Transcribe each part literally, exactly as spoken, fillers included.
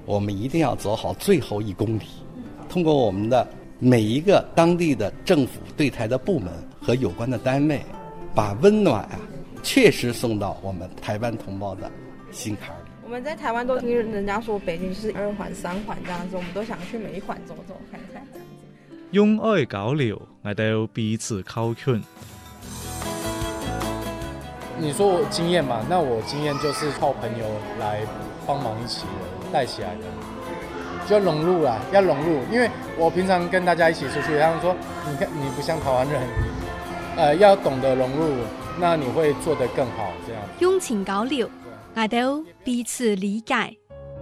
我们一定要走好最后一公里，通过我们的每一个当地的政府对台的部门和有关的单位，把温暖啊确实送到我们台湾同胞的心坎里。 我们在台湾都听人家说北京是二环三环这样子，我们都想去每一环走走看看这样子。 用愛交流，我哋彼此靠近。 你说我经验嘛，那我经验就是靠朋友来帮忙一起带起来的，就要融入啦，要融入。因为我平常跟大家一起出去，他们说你看你不像台湾人，呃，要懂得融入，那你会做得更好。这样用情交流，我哋彼此理解。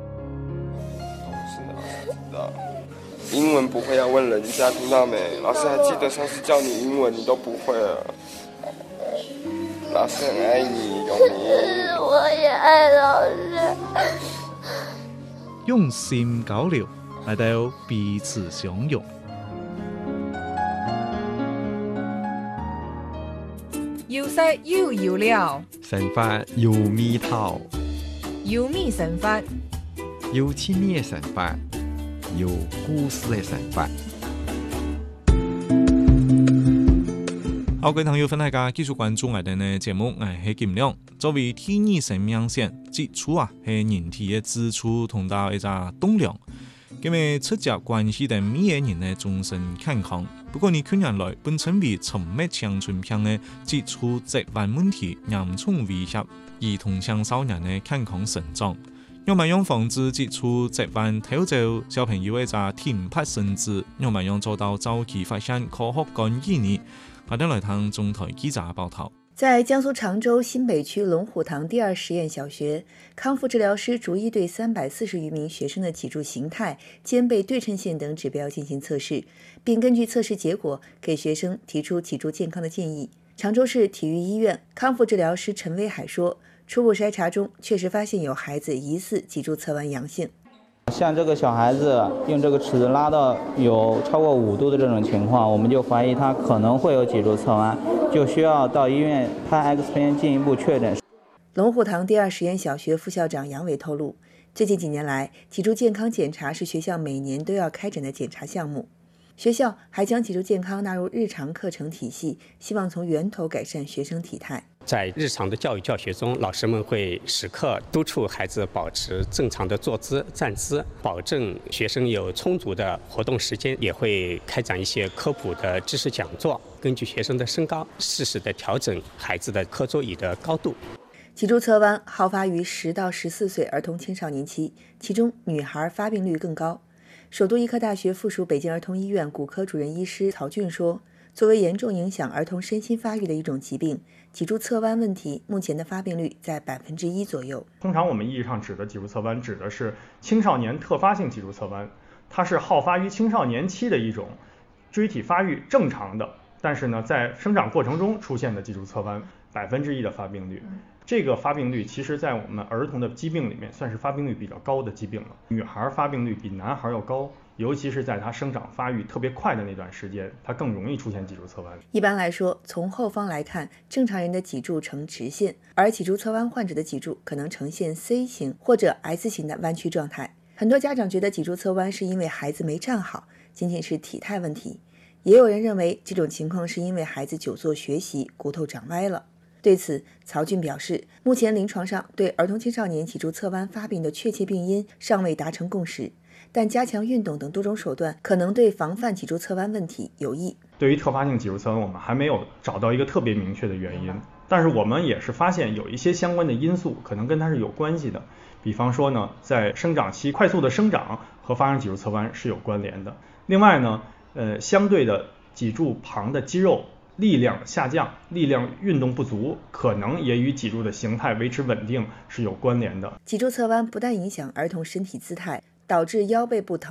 英文不会要问人家，听到没？老师还记得上次教你英文，你都不会了。老师很爱你，永明。 我也爱老师。 用心交流，我哋彼此相容。 要識要要了， 神法要咪頭， 要咪神法， 要親密嘅神法，要故事嘅神法。 好，各位朋友，歡迎大家繼續關注我哋嘅節目，我係金亮。作為第二生命線，接觸啊係人體嘅支柱同到一個動量，咁咪直接關係到每個人嘅終身健康。不過，你近年來本稱為沉默青春片嘅接觸疾患問題，嚴重威脅兒童青少年嘅健康成長。用咪用防止接觸疾患，挑就小朋友嘅個填拍甚至用咪用做到早期發現科學干預呢？我哋來聽中台記者報道。 在江蘇常州新北區龍虎堂第二實驗小學，康復治療師逐一對三百四十餘名學生的脊柱形態、肩背對稱線等指標進行測試，並根據測試結果給學生提出脊柱健康的建議。常州市體育醫院康復治療師陳威海說，初步篩查中確實發現有孩子疑似脊柱側彎陽性。 像這個小孩子用這個尺子拉到有超過五度的這種情況，我們就懷疑他可能會有脊柱側彎，就需要到醫院拍 X 片進一步確診。 龍虎堂第二實驗小學副校長楊偉透露，最近幾年來，脊柱健康檢查是學校每年都要開展的檢查項目。學校還將脊柱健康納入日常課程體系，希望從源頭改善學生體態。 在日常的教育教學中，老師們會時刻督促孩子保持正常的坐姿、站姿，保證學生有充足的活動時間，也會開展一些科普的知識講座，根據學生的身高，適時的調整孩子的課桌椅的高度。 脊柱側彎好發於十到十四歲兒童青少年期，其中女孩發病率更高。首都醫科大學附屬北京兒童醫院骨科主任醫師曹俊說，作為嚴重影響兒童身心發育的一種疾病，脊柱側彎問題目前的發病率在百分之一左右。 通常我們意義上指的脊柱側彎，指的是青少年特發性脊柱側彎，它是好發於青少年期的一種椎體發育正常的，但是呢，在生長過程中出現的脊柱側彎，百分之一的發病率。這個發病率其實在我們兒童的疾病裡面算是發病率比較高的疾病了。女孩發病率比男孩要高，尤其是在她生長發育特別快的那段時間，她更容易出現脊柱側彎。 一般來說，從後方來看，正常人的脊柱呈直線，而脊柱側彎患者的脊柱可能呈現 C 型或者 S 型的彎曲狀態。很多家長覺得脊柱側彎是因為孩子沒站好，僅僅是體態問題。也有人認為這種情況是因為孩子久坐學習，骨頭長歪了。對此，曹俊表示，目前臨床上對兒童青少年脊柱側彎發病的確切病因尚未達成共識，但加強運動等多種手段可能對防範脊柱側彎問題有益。 對於特發性脊柱側彎，我們還沒有找到一個特別明確的原因，但是我們也是發現有一些相關的因素可能跟它是有關係的。比方說呢，在生長期快速的生長和發生脊柱側彎是有關聯的。另外呢，呃，相對的脊柱旁的肌肉力量下降，力量運動不足，可能也與脊柱的形態維持穩定是有關聯的。 脊柱側彎不但影響兒童身體姿態，導致腰背部疼